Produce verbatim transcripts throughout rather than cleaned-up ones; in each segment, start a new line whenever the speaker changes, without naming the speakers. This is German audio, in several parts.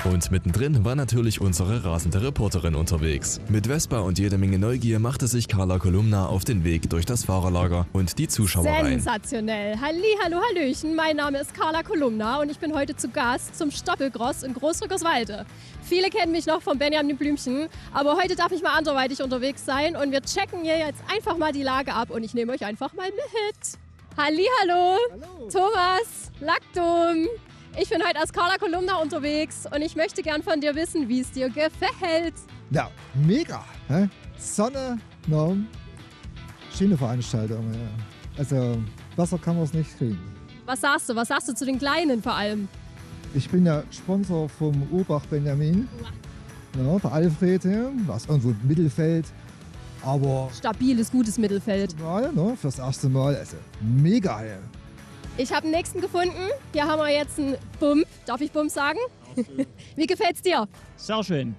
Und mittendrin war natürlich unsere rasende Reporterin unterwegs. Mit Vespa und jede Menge Neugier machte sich Carla Kolumna auf den Weg durch das Fahrerlager und die Zuschauer rein.
Sensationell. Halli, hallo, hallöchen. Mein Name ist Carla Kolumna und ich bin heute zu Gast zum Stoppelgross in Großrückerswalde. Viele kennen mich noch vom Benjamin Blümchen, aber heute darf ich mal anderweitig unterwegs sein und wir checken hier jetzt einfach mal die Lage ab und ich nehme euch einfach mal mit. Halli, hallo.
Hallo.
Thomas, Laktum. Ich bin heute als Carla Kolumna unterwegs und ich möchte gern von dir wissen, wie es dir gefällt.
Ja, mega. Hä? Sonne, no. Schöne Veranstaltung. Ja. Also besser kann man es nicht kriegen.
Was sagst du? Was sagst du zu den Kleinen vor allem?
Ich bin ja Sponsor vom Obach Benjamin. Ja, der Alfred hier, das ist irgendwo im Mittelfeld. Aber
Stabiles, gutes Mittelfeld.
mal, ne, fürs erste Mal, also mega. Ja.
Ich habe den nächsten gefunden. Hier haben wir jetzt einen Bump. Darf ich Bump sagen? Wie gefällt's dir?
Sehr schön.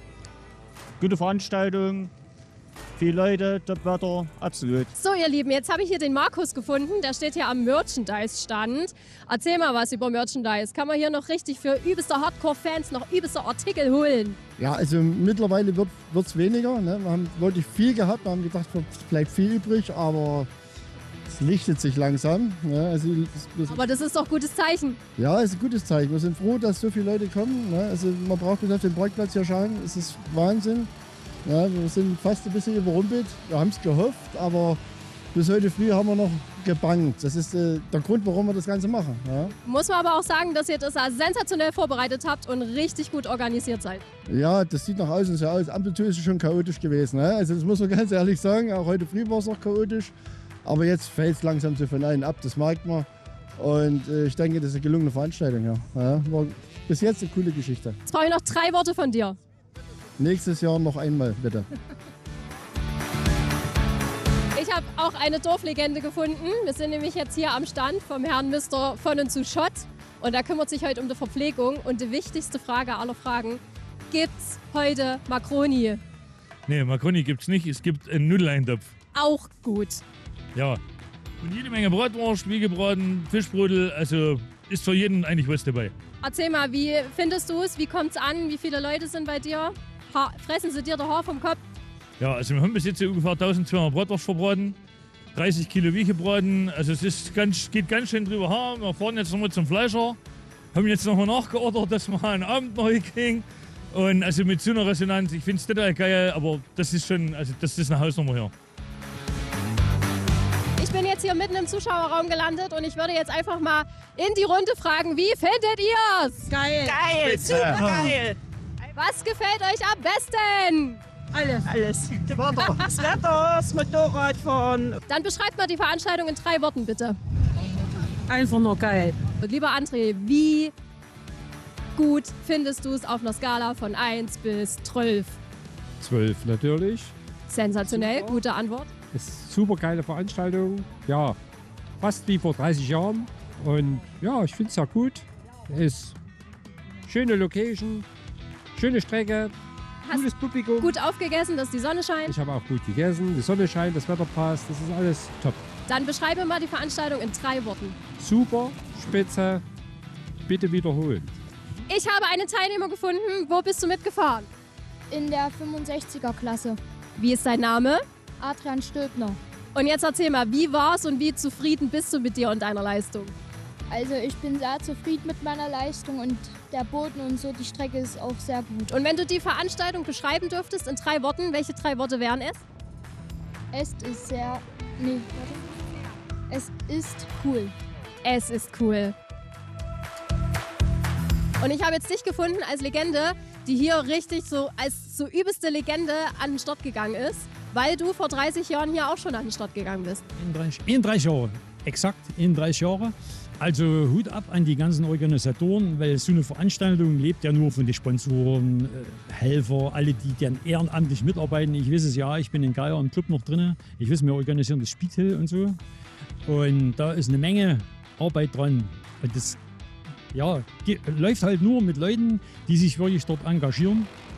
Gute Veranstaltung, viele Leute, Top-Wetter, absolut.
So, ihr Lieben, jetzt habe ich hier den Markus gefunden. Der steht hier am Merchandise-Stand. Erzähl mal was über Merchandise. Kann man hier noch richtig für übelste Hardcore-Fans noch übelste Artikel holen?
Ja, also mittlerweile wird es weniger. Ne? Wir haben wirklich viel gehabt, wir haben gedacht, es bleibt viel übrig, aber es lichtet sich langsam. Ne? Also, das,
Aber das ist doch gutes Zeichen.
ja, ist ein gutes Zeichen. Wir sind froh, dass so viele Leute kommen. Ne? Also man braucht nicht auf den Parkplatz hier schauen, es ist Wahnsinn. Ja, wir sind fast ein bisschen überrumpelt. Wir haben es gehofft, aber bis heute früh haben wir noch gebangt. Das ist äh, der Grund, warum wir das Ganze machen. Ja,
Muss man aber auch sagen, dass ihr das sensationell vorbereitet habt und richtig gut organisiert seid.
ja das sieht nach außen so aus. Amplitude ist schon chaotisch gewesen. Ne? Also das muss man ganz ehrlich sagen. Auch heute früh war es noch chaotisch. Aber jetzt fällt es langsam so von allen ab, das merkt man. Und äh, ich denke, das ist eine gelungene Veranstaltung. Ja. Ja, war bis jetzt eine coole Geschichte.
Jetzt brauche ich noch drei Worte von dir.
Nächstes Jahr noch einmal, bitte.
Ich habe auch eine Dorflegende gefunden. Wir sind nämlich jetzt hier am Stand vom Herrn Mister von und zu Schott. Und er kümmert sich heute um die Verpflegung. Und die wichtigste Frage aller Fragen, gibt's heute Makroni?
Nee, Makroni gibt's nicht. Es gibt einen Nudeleintopf.
Auch gut.
Ja. Und jede Menge Bratwurst, Wiegebraten, Fischbrödel. Also ist für jeden eigentlich was dabei.
Erzähl mal, wie findest du es? Wie kommt's an? Wie viele Leute sind bei dir? Ha fressen sie dir der Haar vom Kopf?
Ja, also wir haben bis jetzt so ungefähr eintausendzweihundert Bratwurst verbraten. dreißig Kilo Wiegebraten. Also es ist ganz, geht ganz schön drüber her. Wir fahren jetzt nochmal zum Fleischer. Haben jetzt nochmal nachgeordert, dass wir einen Abend neu kriegen. Und also mit so einer Resonanz, ich finde es total geil, aber das ist schon, also das ist eine Hausnummer hier.
Ich bin jetzt hier mitten im Zuschauerraum gelandet und ich würde jetzt einfach mal in die Runde fragen, wie findet ihr's?
Geil. Geil, super geil.
Was gefällt euch am besten?
Alles. Alles. Das Wetter, das, Wetter, das Motorradfahren.
Dann beschreibt mal die Veranstaltung in drei Worten, bitte.
Einfach nur geil.
Und lieber André, wie gut findest du es auf einer Skala von eins bis zwölf?
zwölf natürlich.
Sensationell,
Super.
gute Antwort.
Ist super geile Veranstaltung. Ja, fast wie vor dreißig Jahren. Und ja, ich finde es ja gut. Ist schöne Location, schöne Strecke,
Hast
gutes Publikum.
gut aufgegessen, dass die Sonne scheint.
Ich habe auch gut gegessen, die Sonne scheint, das Wetter passt, das ist alles top.
Dann beschreibe mal die Veranstaltung in drei Worten.
Super, spitze, bitte wiederholen.
Ich habe einen Teilnehmer gefunden. Wo bist du mitgefahren?
In der fünfundsechziger Klasse.
Wie ist dein Name?
Adrian Stülpner.
Und jetzt erzähl mal, wie war's und wie zufrieden bist du mit dir und deiner Leistung?
Also ich bin sehr zufrieden mit meiner Leistung und der Boden und so, die Strecke ist auch sehr gut.
Und wenn du die Veranstaltung beschreiben dürftest in drei Worten, welche drei Worte wären es?
Es ist sehr... Nee, warte. Es ist cool.
Es ist cool. Und ich habe jetzt dich gefunden als Legende, die hier richtig so als so übelste Legende an den Start gegangen ist, weil du vor dreißig Jahren hier auch schon an den Start gegangen bist.
einunddreißig Jahre, exakt einunddreißig Jahre. Also Hut ab an die ganzen Organisatoren, weil so eine Veranstaltung lebt ja nur von den Sponsoren, äh, Helfer, alle, die dann ehrenamtlich mitarbeiten. Ich weiß es ja, ich bin in Geier im Club noch drin. Ich weiß, wir organisieren das Speedhill und so. Und da ist eine Menge Arbeit dran. Und das ja, läuft halt nur mit Leuten, die sich wirklich dort engagieren.